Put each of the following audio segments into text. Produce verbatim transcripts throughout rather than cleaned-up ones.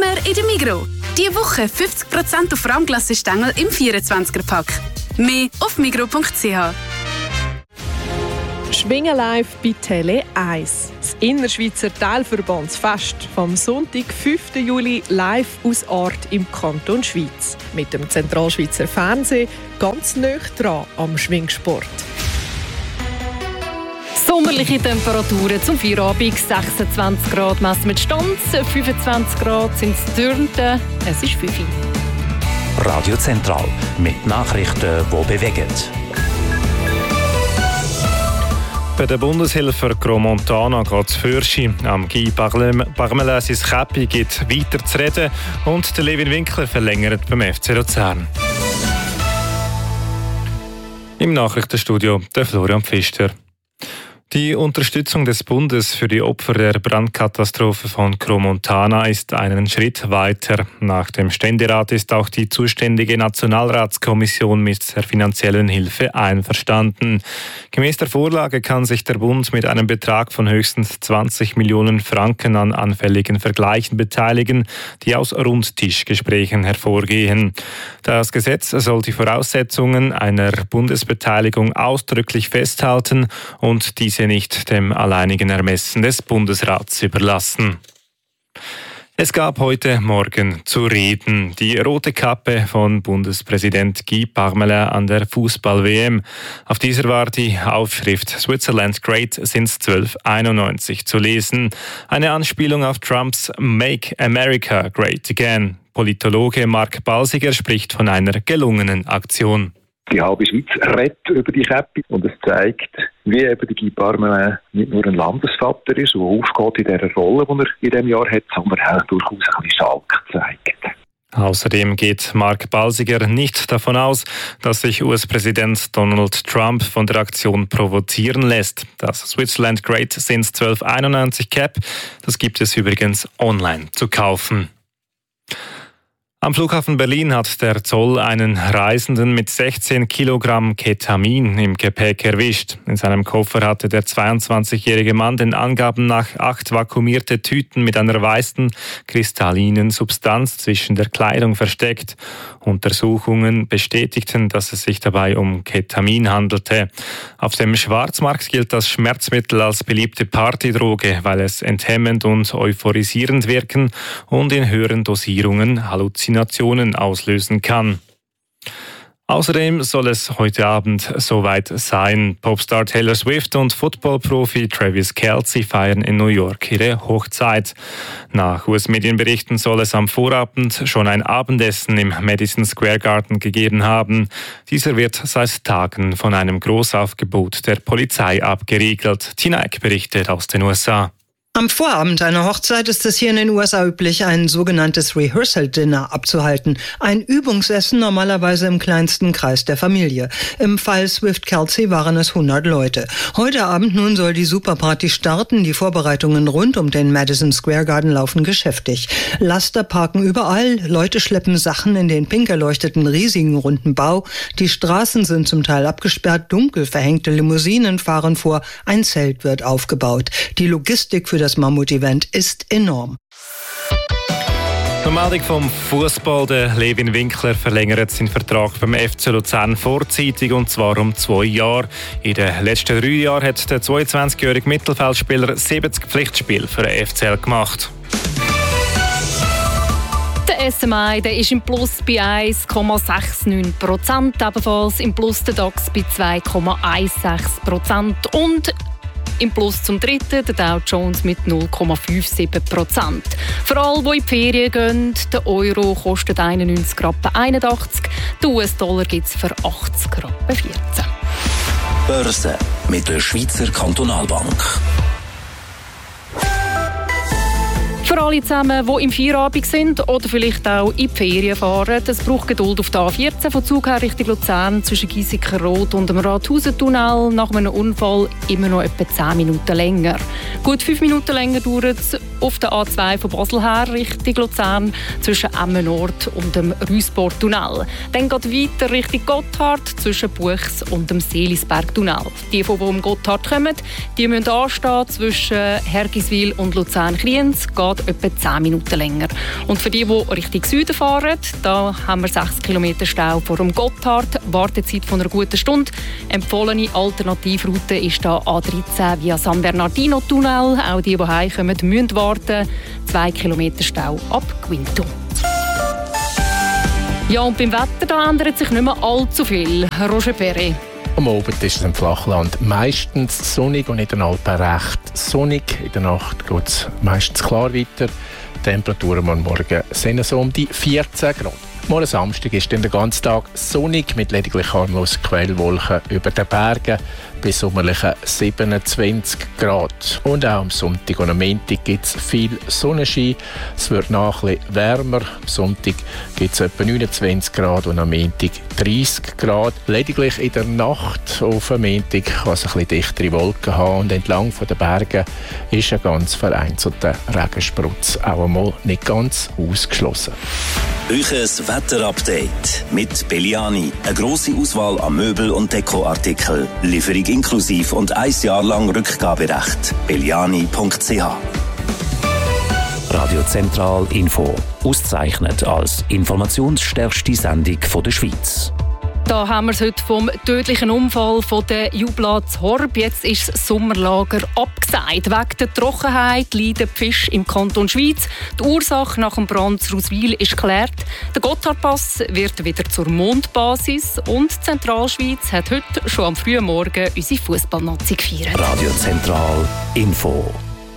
Sommer in der Migros. Diese Woche fünfzig Prozent auf Rahmglassestängel im vierundzwanziger-Pack. Mehr auf migros punkt c h. Schwingen live bei Tele eins. Das Innerschweizer Teilverbandsfest vom Sonntag, fünften Juli, live aus Ort im Kanton Schweiz. Mit dem Zentralschweizer Fernsehen ganz nah dran am Schwingsport. Sommerliche Temperaturen zum Feierabend, sechsundzwanzig Grad messen mit Stanz, fünfundzwanzig Grad sind es Dürnten, es ist fünf Uhr. Radio Zentral mit Nachrichten, die bewegen. Bei der Bundeshilfe Gromontana geht es Fürschi. Am Guy Parmelin sein Käppi gibt weiter zu reden und der Levin Winkler verlängert beim F C Luzern. Im Nachrichtenstudio der Florian Pfister. Die Unterstützung des Bundes für die Opfer der Brandkatastrophe von Gromontana ist einen Schritt weiter. Nach dem Ständerat ist auch die zuständige Nationalratskommission mit der finanziellen Hilfe einverstanden. Gemäß der Vorlage kann sich der Bund mit einem Betrag von höchstens zwanzig Millionen Franken an anfälligen Vergleichen beteiligen, die aus Rundtischgesprächen hervorgehen. Das Gesetz soll die Voraussetzungen einer Bundesbeteiligung ausdrücklich festhalten und diese nicht dem alleinigen Ermessen des Bundesrats überlassen. Es gab heute Morgen zu reden. Die rote Kappe von Bundespräsident Guy Parmelin an der Fußball-W M. Auf dieser war die Aufschrift Switzerland Great since zwölfhunderteinundneunzig zu lesen. Eine Anspielung auf Trumps Make America Great Again. Politologe Mark Balsiger spricht von einer gelungenen Aktion. Die halbe Schweiz redet über die Käppi und es zeigt, wie eben der Guy Parmelin nicht nur ein Landesvater ist, der aufgeht in dieser Rolle, die er in diesem Jahr hat, sondern auch durchaus ein bisschen Schalk zeigt. Außerdem geht Mark Balsiger nicht davon aus, dass sich U S-Präsident Donald Trump von der Aktion provozieren lässt. Das Switzerland Great since zwölfhunderteinundneunzig Cap, das gibt es übrigens online zu kaufen. Am Flughafen Berlin hat der Zoll einen Reisenden mit sechzehn Kilogramm Ketamin im Gepäck erwischt. In seinem Koffer hatte der zweiundzwanzigjährige Mann den Angaben nach acht vakuumierte Tüten mit einer weißen, kristallinen Substanz zwischen der Kleidung versteckt. Untersuchungen bestätigten, dass es sich dabei um Ketamin handelte. Auf dem Schwarzmarkt gilt das Schmerzmittel als beliebte Partydroge, weil es enthemmend und euphorisierend wirken und in höheren Dosierungen Halluzinationen auslösen kann. Außerdem soll es heute Abend soweit sein. Popstar Taylor Swift und Footballprofi Travis Kelce feiern in New York ihre Hochzeit. Nach U S-Medienberichten soll es am Vorabend schon ein Abendessen im Madison Square Garden gegeben haben. Dieser wird seit Tagen von einem Großaufgebot der Polizei abgeriegelt. Tina Eck berichtet aus den U S A. Am Vorabend einer Hochzeit ist es hier in den U S A üblich, ein sogenanntes Rehearsal Dinner abzuhalten. Ein Übungsessen normalerweise im kleinsten Kreis der Familie. Im Fall Swift Kelce waren es hundert Leute. Heute Abend nun soll die Superparty starten. Die Vorbereitungen rund um den Madison Square Garden laufen geschäftig. Laster parken überall, Leute schleppen Sachen in den pink erleuchteten riesigen runden Bau. Die Straßen sind zum Teil abgesperrt, dunkel verhängte Limousinen fahren vor, ein Zelt wird aufgebaut. Die Logistik für das Mammut-Event ist enorm. Zur Meldung vom Fußball: Der Levin Winkler verlängert seinen Vertrag beim F C Luzern vorzeitig, und zwar um zwei Jahre. In den letzten drei Jahren hat der zweiundzwanzigjährige Mittelfeldspieler siebzig Pflichtspiele für den F C L gemacht. Der S M I der ist im Plus bei eins Komma neunundsechzig Prozent, ebenfalls im Plus der DAX bei zwei Komma sechzehn Prozent und im Plus zum dritten, der Dow Jones mit null Komma siebenundfünfzig Prozent. Für alle, die in die Ferien gehen, der Euro kostet einundneunzig Rappen einundachtzig, der U S-Dollar gibt es für achtzig Rappen vierzehn. Börse mit der Schweizer Kantonalbank. Für alle zusammen, die im Feierabend sind oder vielleicht auch in die Ferien fahren, es braucht Geduld auf der A vierzehn von Zug her Richtung Luzern zwischen Giesiker-Rot und dem Rathausen-Tunnel. Nach einem Unfall immer noch etwa zehn Minuten länger. Gut fünf Minuten länger dauert es auf der A zwei von Basel her Richtung Luzern zwischen Emmen Nord und dem Rüsbortunnel. Dann geht weiter Richtung Gotthard zwischen Buchs und dem Seelisbergtunnel. Die, die um Gotthard kommen, die müssen anstehen zwischen Hergiswil und Luzern-Kriens, geht etwa zehn Minuten länger. Und für die, die Richtung Süden fahren, da haben wir sechs Kilometer Stau vor dem Gotthard, Wartezeit von einer guten Stunde. Empfohlene Alternativroute ist da A dreizehn via San Bernardino-Tunnel. Auch die, die heimkommen, müssen warten. Zwei Kilometer Stau ab Quinto. Ja, und beim Wetter da ändert sich nicht mehr allzu viel. Roger Perret. Am Abend ist es im Flachland meistens sonnig und in den Alpen recht sonnig. In der Nacht geht es meistens klar weiter. Die Temperaturen am Morgen sind so um die vierzehn Grad. Morgen Samstag ist dann der ganze Tag sonnig mit lediglich harmlosen Quellwolken über den Bergen bis sommerliche siebenundzwanzig Grad. Und auch am Sonntag und am Montag gibt es viel Sonnenschein. Es wird nach ein bisschen wärmer. Am Sonntag gibt es etwa neunundzwanzig Grad und am Montag dreißig Grad. Lediglich in der Nacht auf dem Montag kann es ein bisschen dichtere Wolken haben und entlang von den Bergen ist ein ganz vereinzelter Regensprutz auch einmal nicht ganz ausgeschlossen. Euches Wetterupdate mit Belliani. Eine grosse Auswahl an Möbel- und Dekoartikeln. Lieferung inklusiv und ein Jahr lang Rückgaberecht. belliani punkt c h. Radio Zentral Info. Ausgezeichnet als informationsstärkste Sendung der Schweiz. Da haben wir es heute vom tödlichen Unfall von der Jubla zu Horb. Jetzt ist das Sommerlager abgesagt. Wegen der Trockenheit leiden die Fische im Kanton Schweiz. Die Ursache nach dem Brand zu Ruswil ist geklärt. Der Gotthardpass wird wieder zur Mondbasis und die Zentralschweiz hat heute schon am frühen Morgen unsere Fußballnazi gefeiert. Radio Zentral Info.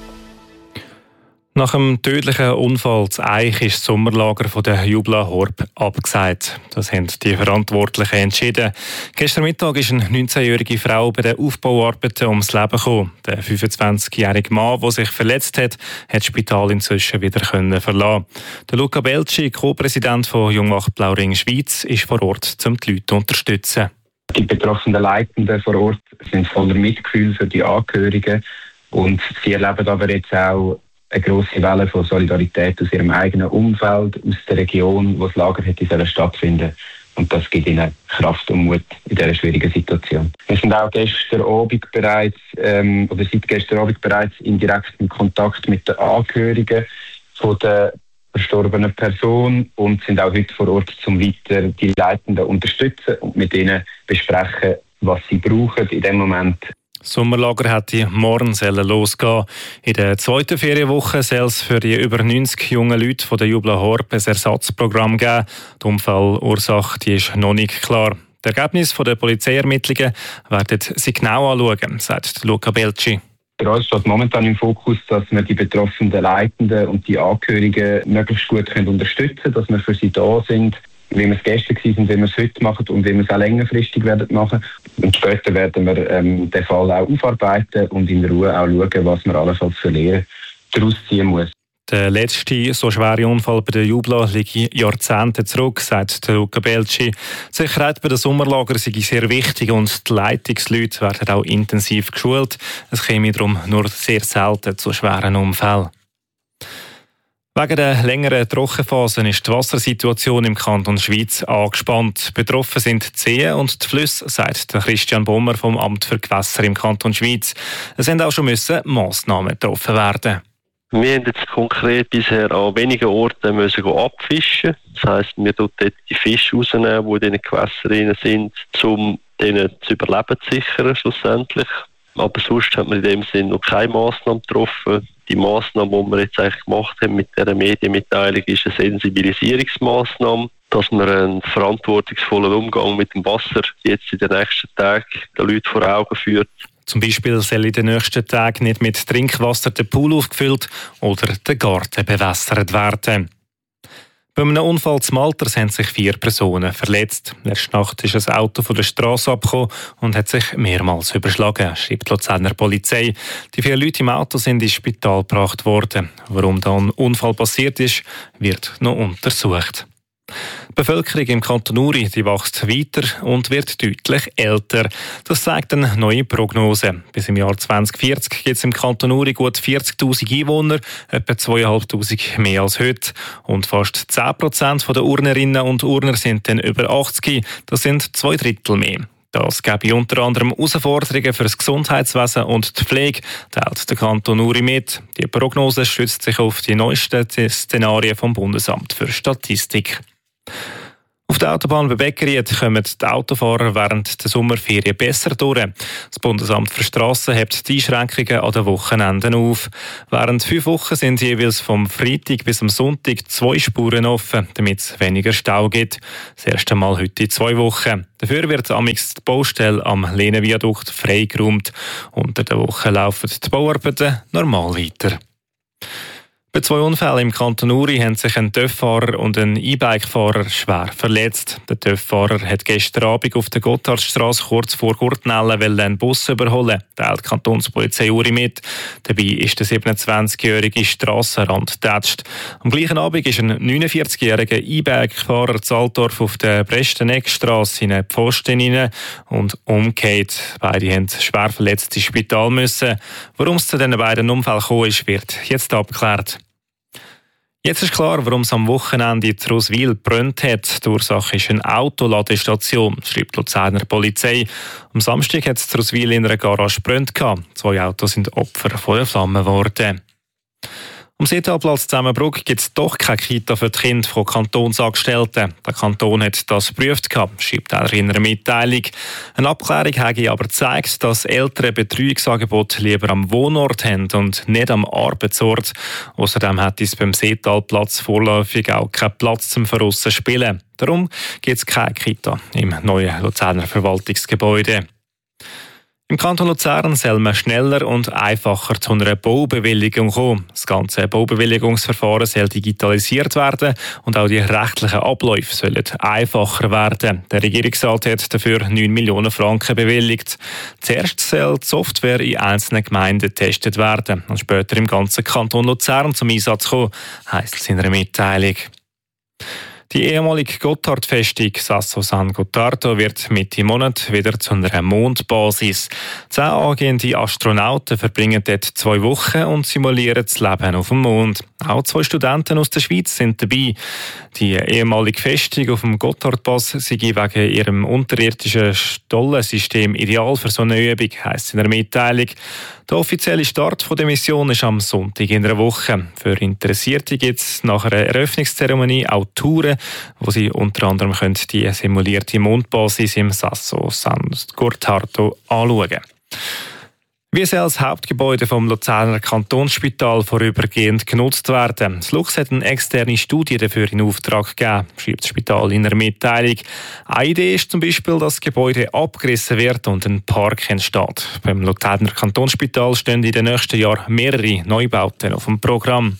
Nach dem tödlichen Unfall zu Eich ist das Sommerlager von der Jubla Horb abgesagt. Das haben die Verantwortlichen entschieden. Gestern Mittag ist eine neunzehnjährige Frau bei den Aufbauarbeiten ums Leben gekommen. Der fünfundzwanzigjährige Mann, der sich verletzt hat, hat das Spital inzwischen wieder verlassen. Der Luca Belci, Co-Präsident von Jungwach Blauring Schweiz, ist vor Ort, um die Leute zu unterstützen. Die betroffenen Leitenden vor Ort sind voller Mitgefühl für die Angehörigen und sie erleben aber jetzt auch eine grosse Welle von Solidarität aus ihrem eigenen Umfeld, aus der Region, wo das Lager hätte stattfinden. Und das gibt ihnen Kraft und Mut in dieser schwierigen Situation. Wir sind auch gestern Abend bereits, ähm, oder seit gestern Abend bereits in direktem Kontakt mit den Angehörigen von der verstorbenen Person und sind auch heute vor Ort, um weiter die Leitenden zu unterstützen und mit ihnen besprechen, was sie brauchen in dem Moment. Das Sommerlager hätte morgen losgehen. In der zweiten Ferienwoche soll es für die über neunzig jungen Leute von der Jubla Horb ein Ersatzprogramm geben. Die Unfallursache die ist noch nicht klar. Das Ergebnis der Polizeiermittlungen werden sie genau anschauen, sagt Luca Belci. Für uns steht momentan im Fokus, dass wir die betroffenen Leitenden und die Angehörigen möglichst gut unterstützen können, dass wir für sie da sind, wie wir es gestern waren, wie wir es heute machen und wie wir es auch längerfristig werden machen. Und später werden wir ähm, den Fall auch aufarbeiten und in Ruhe auch schauen, was man allenfalls für Lehren daraus ziehen muss. Der letzte so schwere Unfall bei der Jubla liegt Jahrzehnte zurück, sagt Luca Belci. Die Sicherheit bei den Sommerlagern sei sehr wichtig und die Leitungsleute werden auch intensiv geschult. Es käme darum nur sehr selten zu schweren Unfällen. Wegen der längeren Trockenphasen ist die Wassersituation im Kanton Schweiz angespannt. Betroffen sind die Seen und die Flüsse, sagt Christian Bommer vom Amt für Gewässer im Kanton Schweiz. Es sind auch schon müssen Massnahmen getroffen werden. Wir haben jetzt konkret bisher an wenigen Orten müssen abfischen. Das heisst, wir dort die Fische rausnehmen, die in den Gewässern sind, um denen zu überleben zu sichern schlussendlich. Aber sonst hat man in dem Sinne noch keine Massnahmen getroffen. Die Massnahme, die wir jetzt eigentlich gemacht haben mit dieser Medienmitteilung, ist eine Sensibilisierungsmassnahme, dass man einen verantwortungsvollen Umgang mit dem Wasser jetzt in den nächsten Tagen den Leuten vor Augen führt. Zum Beispiel soll in den nächsten Tagen nicht mit Trinkwasser der Pool aufgefüllt oder der Garten bewässert werden. Bei einem Unfall zu Malter haben sich vier Personen verletzt. Letzte Nacht ist ein Auto von der Straße abgekommen und hat sich mehrmals überschlagen, schreibt die Luzerner Polizei. Die vier Leute im Auto sind ins Spital gebracht worden. Warum da ein Unfall passiert ist, wird noch untersucht. Die Bevölkerung im Kanton Uri die wächst weiter und wird deutlich älter. Das zeigt eine neue Prognose. Bis im Jahr zwanzig vierzig gibt es im Kanton Uri gut vierzigtausend Einwohner, etwa zweitausendfünfhundert mehr als heute. Und fast zehn Prozent der Urnerinnen und Urner sind dann über achtzig. Das sind zwei Drittel mehr. Das gäbe unter anderem Herausforderungen für das Gesundheitswesen und die Pflege, teilt der Kanton Uri mit. Die Prognose stützt sich auf die neuesten Szenarien vom Bundesamt für Statistik. Auf der Autobahn bei Beckeried kommen die Autofahrer während der Sommerferien besser durch. Das Bundesamt für Strassen hebt die Einschränkungen an den Wochenenden auf. Während fünf Wochen sind jeweils vom Freitag bis am Sonntag zwei Spuren offen, damit es weniger Stau gibt. Das erste Mal heute in zwei Wochen. Dafür wird amix die Baustelle am Lehnenviadukt freigeräumt. Unter der Woche laufen die Bauarbeiten normal weiter. Bei zwei Unfällen im Kanton Uri haben sich ein TÜV-Fahrer und ein E-Bike-Fahrer schwer verletzt. Der TÜV-Fahrer hat gestern Abend auf der Gotthardstrasse kurz vor Gurtnellen einen Bus überholen, teilt die Kantonspolizei Uri mit. Dabei ist der siebenundzwanzigjährige Strassenrand getatscht. Am gleichen Abend ist ein neunundvierzigjähriger E-Bike-Fahrer zu Altdorf auf der Bresteneckstrasse in eine Pfosten hinein und umgekehrt. Beide haben schwer verletzt ins Spital müssen. Warum es zu diesen beiden Unfällen gekommen ist, wird jetzt abgeklärt. Jetzt ist klar, warum es am Wochenende in Roswil gebrannt hat. Die Ursache ist eine Autoladestation, schreibt die Luzerner Polizei. Am Samstag hat es in Roswil in einer Garage gebrannt. Zwei Autos sind Opfer von der Flamme geworden. Am Seetalplatz Zusammenbruck gibt es doch keine Kita für die Kinder von Kantonsangestellten. Der Kanton hat das geprüft, schreibt er in einer Mitteilung. Eine Abklärung habe aber gezeigt, dass Eltern Betreuungsangebote lieber am Wohnort haben und nicht am Arbeitsort. Außerdem hat es beim Seetalplatz vorläufig auch keinen Platz zum Verrussen spielen. Darum gibt es keine Kita im neuen Luzerner Verwaltungsgebäude. Im Kanton Luzern soll man schneller und einfacher zu einer Baubewilligung kommen. Das ganze Baubewilligungsverfahren soll digitalisiert werden und auch die rechtlichen Abläufe sollen einfacher werden. Der Regierungsrat hat dafür neun Millionen Franken bewilligt. Zuerst soll die Software in einzelnen Gemeinden getestet werden und später im ganzen Kanton Luzern zum Einsatz kommen, heisst es in einer Mitteilung. Die ehemalige Gotthard-Festung Sasso San Gottardo wird Mitte Monat wieder zu einer Mondbasis. Zehn angehende Astronauten verbringen dort zwei Wochen und simulieren das Leben auf dem Mond. Auch zwei Studenten aus der Schweiz sind dabei. Die ehemalige Festung auf dem Gotthardpass sei wegen ihrem unterirdischen Stollensystem ideal für so eine Übung, heisst es in der Mitteilung. Der offizielle Start der Mission ist am Sonntag in einer Woche. Für Interessierte gibt es nach einer Eröffnungszeremonie auch Touren, wo sie unter anderem können die simulierte Mondbasis im Sasso San Gottardo anschauen können. Wie soll das Hauptgebäude vom Luzerner Kantonsspital vorübergehend genutzt werden? Das Lux hat eine externe Studie dafür in Auftrag gegeben, schreibt das Spital in einer Mitteilung. Eine Idee ist zum Beispiel, dass das Gebäude abgerissen wird und ein Park entsteht. Beim Luzerner Kantonsspital stehen in den nächsten Jahren mehrere Neubauten auf dem Programm.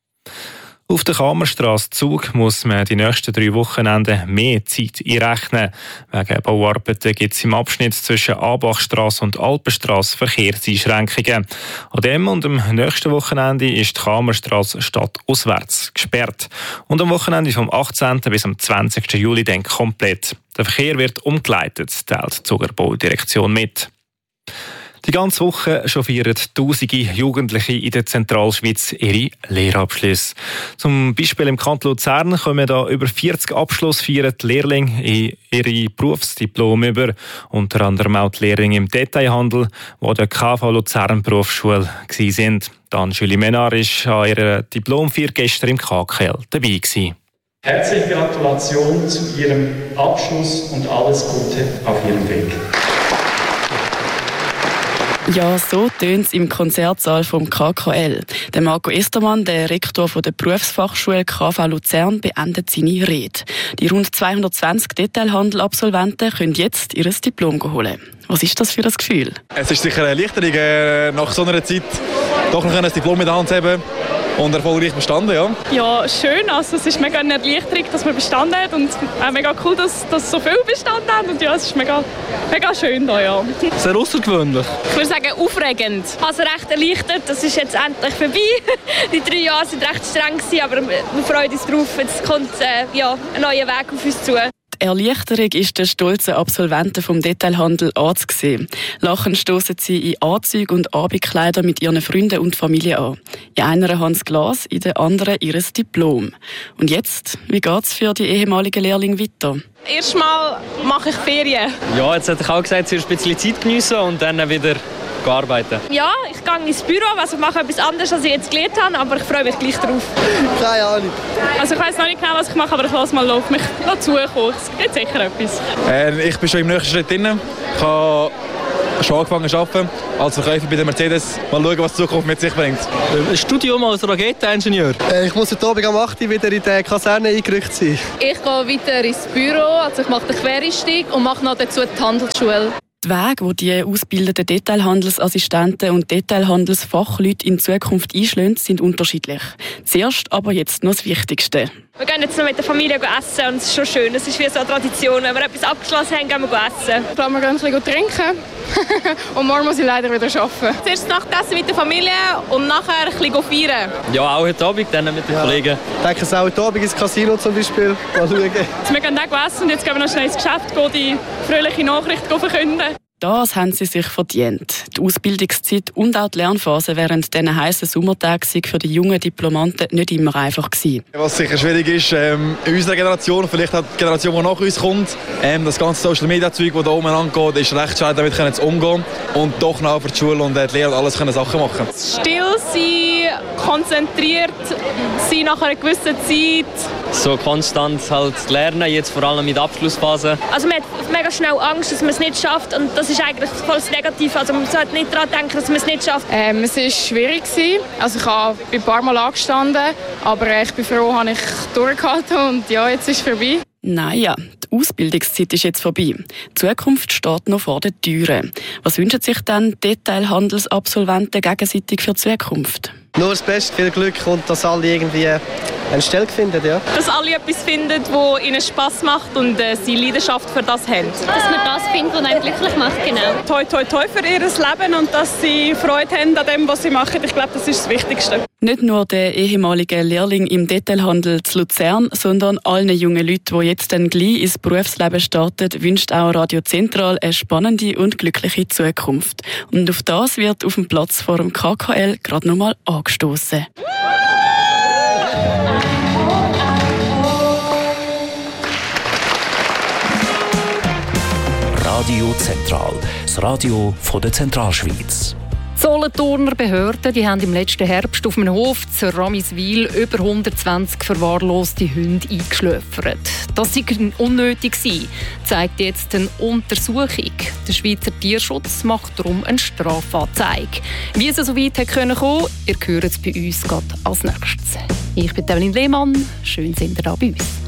Auf der Kamerstrasse Zug muss man die nächsten drei Wochenenden mehr Zeit einrechnen. Wegen Bauarbeiten gibt es im Abschnitt zwischen Abachstrasse und Alpenstrasse Verkehrseinschränkungen. An dem und am nächsten Wochenende ist die Kamerstrasse stadtauswärts gesperrt. Und am Wochenende vom achtzehnten bis am zwanzigsten Juli dann komplett. Der Verkehr wird umgeleitet, teilt die Zuger Baudirektion mit. Die ganze Woche chauffieren tausende Jugendliche in der Zentralschweiz ihre Lehrabschlüsse. Zum Beispiel im Kanton Luzern kommen da über vierzig abschlussfeierende Lehrlinge in ihre Berufsdiplome über. Unter anderem auch die Lehrlinge im Detailhandel, die an der K V Luzern Berufsschule waren. Dan Julie Menard war an ihrer Diplomfeier gestern im K K L dabei gewesen. Herzliche Gratulation zu Ihrem Abschluss und alles Gute auf Ihrem Weg. Ja, so tönt es im Konzertsaal vom K K L. Der Marco Estermann, der Rektor der Berufsfachschule K V Luzern, beendet seine Rede. Die rund zweihundertzwanzig Detailhandel-Absolventen können jetzt ihr Diplom holen. Was ist das für ein Gefühl? Es ist sicher eine Erleichterung, äh, nach so einer Zeit doch noch ein Diplom in der Hand zu haben und erfolgreich bestanden, ja. Ja, schön. Also, es ist mega eine Erleichterung, dass man bestanden hat und auch mega cool, dass, dass so viele bestanden haben. Und ja, es ist mega, mega schön da, ja. Sehr außergewöhnlich. Ich würde sagen, aufregend. Also recht erleichtert, das ist jetzt endlich vorbei. Die drei Jahre waren recht streng gewesen, aber wir freuen uns drauf. Jetzt kommt äh, ja, ein neuer Weg auf uns zu. Die Erleichterung ist den stolzen Absolventen vom Detailhandel anzusehen. Lachend stossen sie in Anzüge und Abendkleider mit ihren Freunden und Familie an. In einer Hand das Glas, in der anderen ihr Diplom. Und jetzt, wie geht es für die ehemaligen Lehrlinge weiter? Erstmal mache ich Ferien. Ja, jetzt hätte ich auch gesagt, zuerst ein bisschen Zeit geniessen und dann wieder arbeiten. Ja, ich gehe ins Büro, also ich mache etwas anderes, als ich jetzt gelernt habe, aber ich freue mich gleich drauf. Keine Ahnung. Also ich weiß noch nicht genau, was ich mache, aber ich lasse mal auf mich dazukommen. Es gibt sicher etwas. Äh, ich bin schon im nächsten Schritt drin. Ich habe schon angefangen zu arbeiten als Verkäufer bei der Mercedes. Mal schauen, was die Zukunft mit sich bringt. Ein Studium als Raketeningenieur. Äh, ich muss heute Abend um acht Uhr wieder in die Kaserne eingerückt sein. Ich gehe weiter ins Büro, also ich mache den Quereinstieg und mache noch dazu die Handelsschule. Die Wege, die die ausgebildeten Detailhandelsassistenten und Detailhandelsfachleute in Zukunft einschlagen, sind unterschiedlich. Zuerst aber jetzt noch das Wichtigste. Wir gehen jetzt noch mit der Familie essen und es ist schon schön. Es ist wie so eine Tradition. Wenn wir etwas abgeschlossen haben, gehen wir essen. Ich glaube, wir gehen ein bisschen trinken. Und morgen muss ich leider wieder arbeiten. Zuerst Nachtessen mit der Familie und nachher ein bisschen feiern. Ja, auch heute Abend dann mit den ja. Kollegen. Ich denke, es auch heute Abend ins Casino zum Beispiel. Mal schauen. Wir gehen auch essen und jetzt gehen wir noch schnell ins Geschäft, gehen die fröhliche Nachricht verkünden. Das haben sie sich verdient. Die Ausbildungszeit und auch die Lernphase während diesen heissen Sommertagen waren für die jungen Diplomanten nicht immer einfach gewesen. Was sicher schwierig ist, ähm, in unserer Generation, vielleicht auch die Generation, die nach uns kommt, ähm, das ganze Social-Media-Zeug, das da umeinander geht, ist recht schwer, damit zu umgehen und doch noch für die Schule und die Lehrer alles können Sachen machen. Still sein, konzentriert sein nach einer gewissen Zeit. So konstant halt lernen, jetzt vor allem mit der Abschlussphase. Also man hat mega schnell Angst, dass man es nicht schafft und das ist eigentlich voll das Negative. Also man sollte nicht daran denken, dass man es nicht schafft. Ähm, es war schwierig. Also ich habe ein paar Mal angestanden, aber ich bin froh, dass ich durchgehalten und ja, jetzt ist es vorbei. Nein, ja, die Ausbildungszeit ist jetzt vorbei. Die Zukunft steht noch vor den Türen. Was wünschen sich dann Detailhandelsabsolventen gegenseitig für die Zukunft? Nur das Beste, viel Glück und dass alle irgendwie eine Stelle finden, ja. Dass alle etwas finden, das ihnen Spass macht und äh, sie Leidenschaft für das haben. Dass man das findet, was einen glücklich macht, genau. Toi, toi, toi für ihr Leben und dass sie Freude haben an dem, was sie machen. Ich glaube, das ist das Wichtigste. Nicht nur der ehemalige Lehrling im Detailhandel zu Luzern, sondern allen jungen Leuten, die jetzt dann gleich ins Berufsleben starten, wünscht auch Radio Zentral eine spannende und glückliche Zukunft. Und auf das wird auf dem Platz vor dem K K L gerade noch mal angestoßen. Radio Zentral, das Radio von der Zentralschweiz. Die Solothurner Behörden die haben im letzten Herbst auf einem Hof zu Ramiswil über hundertzwanzig verwahrloste Hunde eingeschläfert. Das sei unnötig gewesen, zeigt jetzt eine Untersuchung. Der Schweizer Tierschutz macht darum eine Strafanzeige. Wie es so weit kommen konnte, ihr hört es bei uns gerade als nächstes. Ich bin Evelyn Lehmann. Schön sind ihr da bei uns.